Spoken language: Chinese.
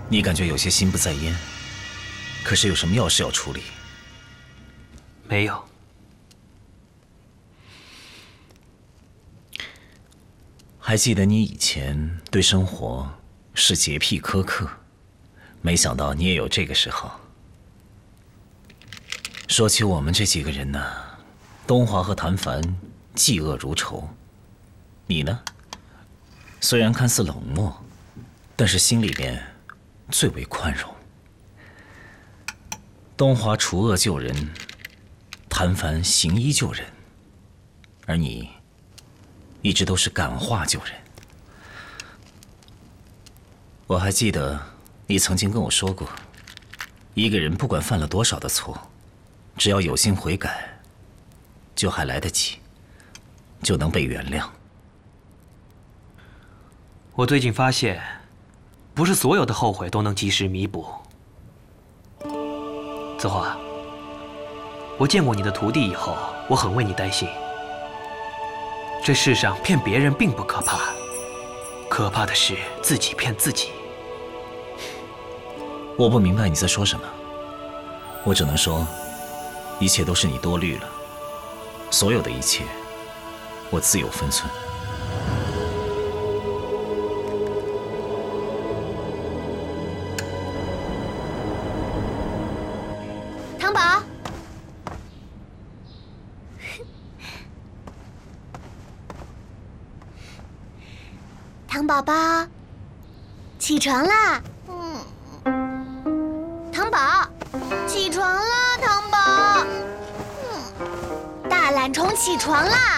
你感觉有些心不在焉，可是有什么要事要处理？ 没有。 还记得你以前对生活是洁癖苛刻，没想到你也有这个时候。说起我们这几个人呢，东华和谭凡嫉恶如仇，你呢？虽然看似冷漠，但是心里面最为宽容。东华除恶救人，谭凡行医救人，而你一直都是感化救人。我还记得你曾经跟我说过，一个人不管犯了多少的错，只要有心悔改，就还来得及，就能被原谅。 我最近发现，不是所有的后悔都能及时弥补。子华，我见过你的徒弟以后，我很为你担心。这世上骗别人并不可怕，可怕的是自己骗自己。 我不明白你在说什么，我只能说，一切都是你多虑了，所有的一切，我自有分寸。 糖宝，糖宝宝，起床啦！糖宝，起床啦，糖宝！大懒虫起床啦！